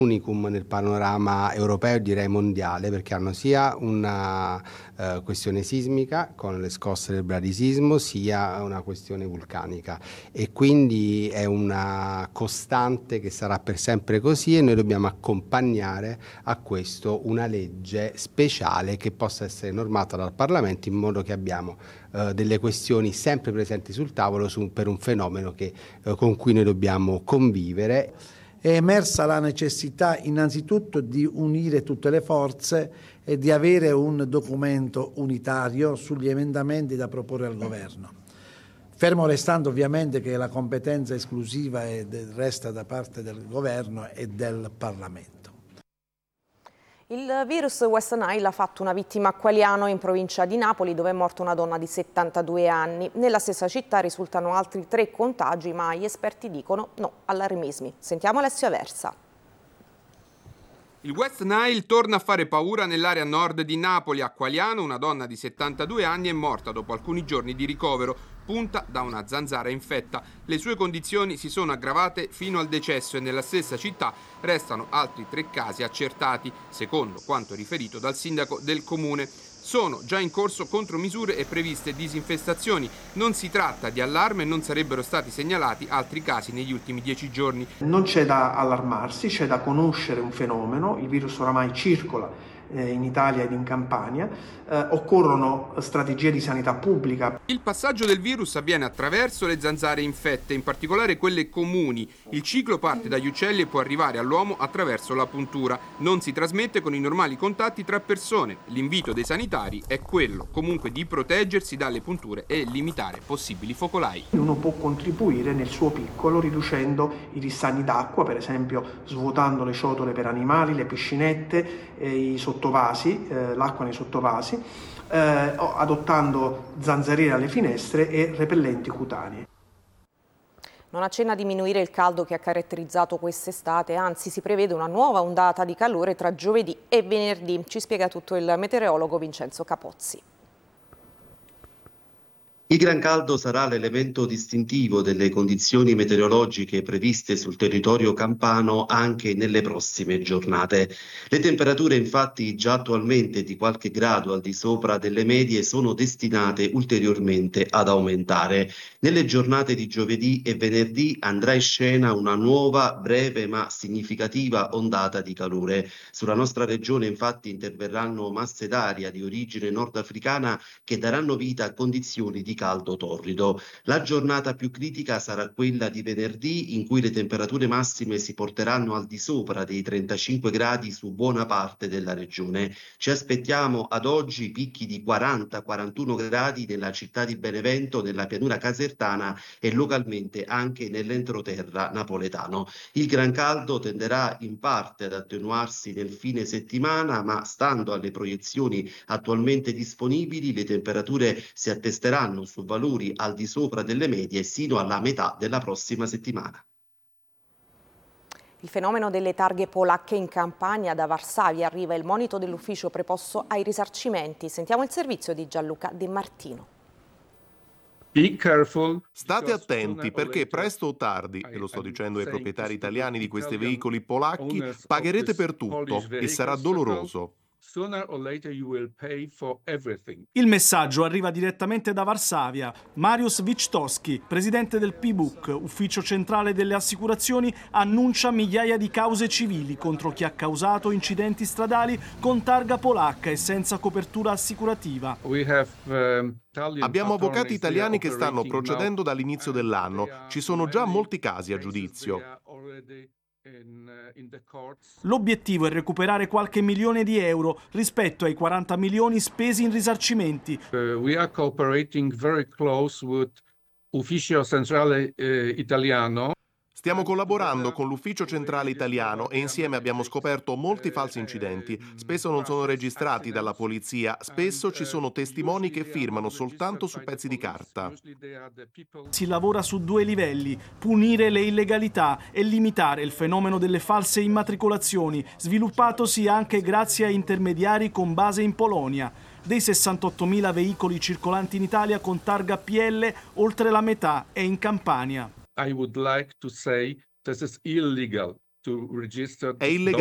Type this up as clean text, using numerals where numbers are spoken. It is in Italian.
Unicum nel panorama europeo e direi mondiale, perché hanno sia una questione sismica con le scosse del bradisismo, sia una questione vulcanica, e quindi è una costante che sarà per sempre così, e noi dobbiamo accompagnare a questo una legge speciale che possa essere normata dal Parlamento, in modo che abbiamo delle questioni sempre presenti sul tavolo per un fenomeno con cui noi dobbiamo convivere. È emersa la necessità innanzitutto di unire tutte le forze e di avere un documento unitario sugli emendamenti da proporre al Governo. Fermo restando ovviamente che la competenza esclusiva resta da parte del Governo e del Parlamento. Il virus West Nile ha fatto una vittima a Qualiano, in provincia di Napoli, dove è morta una donna di 72 anni. Nella stessa città risultano altri 3 contagi, ma gli esperti dicono no allarmismi. Sentiamo Alessio Aversa. Il West Nile torna a fare paura nell'area nord di Napoli. A Qualiano una donna di 72 anni è morta dopo alcuni giorni di ricovero, punta da una zanzara infetta. Le sue condizioni si sono aggravate fino al decesso e nella stessa città restano altri 3 casi accertati, secondo quanto riferito dal sindaco del comune. Sono già in corso contromisure e previste disinfestazioni. Non si tratta di allarme e non sarebbero stati segnalati altri casi negli ultimi 10 giorni. Non c'è da allarmarsi, c'è da conoscere un fenomeno. Il virus oramai circola in Italia ed in Campania. Occorrono strategie di sanità pubblica. Il passaggio del virus avviene attraverso le zanzare infette, in particolare quelle comuni. Il ciclo parte dagli uccelli e può arrivare all'uomo attraverso la puntura. Non si trasmette con i normali contatti tra persone. L'invito dei sanitari è quello comunque di proteggersi dalle punture e limitare possibili focolai. Uno può contribuire nel suo piccolo riducendo i ristagni d'acqua, per esempio svuotando le ciotole per animali, le piscinette, i sottovasi, l'acqua nei sottovasi, adottando zanzariere alle finestre e repellenti cutanei. Non accenna a diminuire il caldo che ha caratterizzato quest'estate, anzi si prevede una nuova ondata di calore tra giovedì e venerdì. Ci spiega tutto il meteorologo Vincenzo Capozzi. Il gran caldo sarà l'elemento distintivo delle condizioni meteorologiche previste sul territorio campano anche nelle prossime giornate. Le temperature infatti già attualmente di qualche grado al di sopra delle medie sono destinate ulteriormente ad aumentare. Nelle giornate di giovedì e venerdì andrà in scena una nuova, breve ma significativa ondata di calore. Sulla nostra regione infatti interverranno masse d'aria di origine nordafricana che daranno vita a condizioni di caldo torrido. La giornata più critica sarà quella di venerdì, in cui le temperature massime si porteranno al di sopra dei 35 gradi su buona parte della regione. Ci aspettiamo ad oggi picchi di 40-41 gradi nella città di Benevento, nella pianura casertana e localmente anche nell'entroterra napoletano. Il gran caldo tenderà in parte ad attenuarsi nel fine settimana, ma stando alle proiezioni attualmente disponibili, le temperature si attesteranno su valori al di sopra delle medie sino alla metà della prossima settimana. Il fenomeno delle targhe polacche in Campania. Da Varsavia arriva il monito dell'ufficio preposto ai risarcimenti. Sentiamo il servizio di Gianluca De Martino. State attenti perché presto o tardi, e lo sto dicendo ai proprietari italiani di questi veicoli polacchi, pagherete per tutto e sarà doloroso. Il messaggio arriva direttamente da Varsavia. Mariusz Wichtowski, presidente del PBUK, ufficio centrale delle assicurazioni, annuncia migliaia di cause civili contro chi ha causato incidenti stradali con targa polacca e senza copertura assicurativa. Abbiamo avvocati italiani che stanno procedendo dall'inizio dell'anno. Ci sono già molti casi a giudizio. L'obiettivo è recuperare qualche milione di euro rispetto ai 40 milioni spesi in risarcimenti. We are cooperating very close with Ufficio Centrale Italiano. Stiamo collaborando con l'Ufficio Centrale Italiano e insieme abbiamo scoperto molti falsi incidenti. Spesso non sono registrati dalla polizia, spesso ci sono testimoni che firmano soltanto su pezzi di carta. Si lavora su 2 livelli: punire le illegalità e limitare il fenomeno delle false immatricolazioni, sviluppatosi anche grazie a intermediari con base in Polonia. Dei 68.000 veicoli circolanti in Italia con targa PL, oltre la metà è in Campania. I would like to say this is illegal. to register È illegale